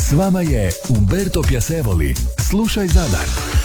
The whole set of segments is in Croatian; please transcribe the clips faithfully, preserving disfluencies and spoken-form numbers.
S vama je Umberto Piacevoli. Slušaj Zadar.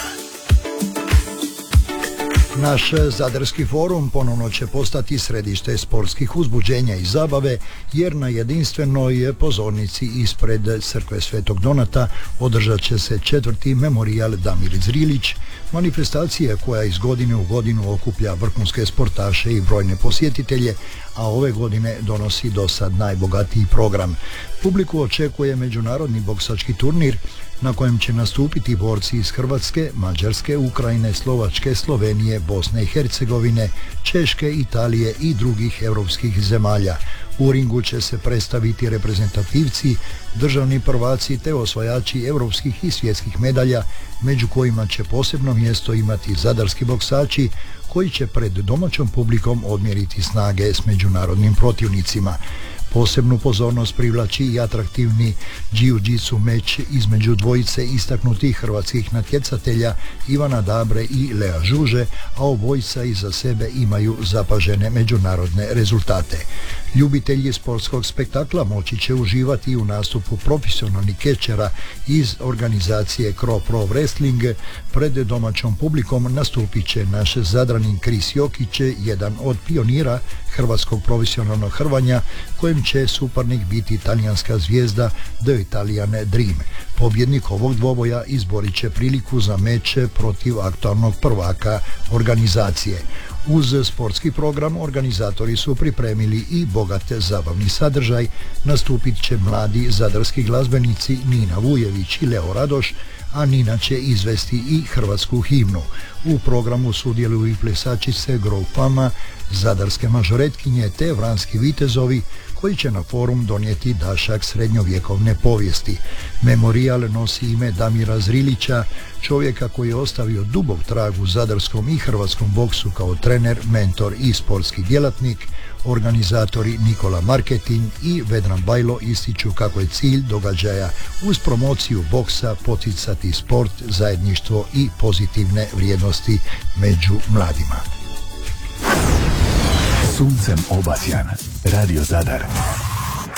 Naš Zadarski forum ponovno će postati središte sportskih uzbuđenja i zabave, jer na jedinstvenoj pozornici ispred crkve Svetog Donata održat će se četvrti memorijal Damir Zrilić, manifestacija koja iz godine u godinu okuplja vrhunske sportaše i brojne posjetitelje, a ove godine donosi do sad najbogatiji program. Publiku očekuje međunarodni boksački turnir na kojem će nastupiti borci iz Hrvatske, Mađarske, Ukrajine, Slovačke, Slovenije, Bosne i Hercegovine, Češke, Italije i drugih europskih zemalja. U ringu će se predstaviti reprezentativci, državni prvaci te osvajači europskih i svjetskih medalja, među kojima će posebno mjesto imati zadarski boksači koji će pred domaćom publikom odmjeriti snage s međunarodnim protivnicima. Posebnu pozornost privlači i atraktivni jiu-jitsu meč između dvojice istaknutih hrvatskih natjecatelja Ivana Dabre i Lea Žuže, a obojica iza sebe imaju zapažene međunarodne rezultate. Ljubitelji sportskog spektakla moći će uživati u nastupu profesionalnih kečera iz organizacije Cro Pro Wrestling. Pred domaćom publikom nastupit će naš Zadranin Kris Jokić, jedan od pionira hrvatskog profesionalnog hrvanja, kojem će suparnik biti talijanska zvijezda The Italian Dream. Pobjednik ovog dvoboja izborit će priliku za meč protiv aktualnog prvaka organizacije. Uz sportski program organizatori su pripremili i bogat zabavni sadržaj. Nastupit će mladi zadarski glazbenici Nina Vujević i Leo Radoš, a Nina će izvesti i hrvatsku himnu. U programu sudjeluju i plesačice grupama zadarske mažoretkinje te vranski vitezovi, koji će na forum donijeti dašak srednjovjekovne povijesti. Memorijal nosi ime Damira Zrilića, čovjeka koji je ostavio dubok trag u zadarskom i hrvatskom boksu kao trener, mentor i sportski djelatnik. Organizatori Nikola Marketin i Vedran Bajlo ističu kako je cilj događaja uz promociju boksa poticati sport, zajedništvo i pozitivne vrijednosti među mladima. Suncem obasjan. Radio Zadar.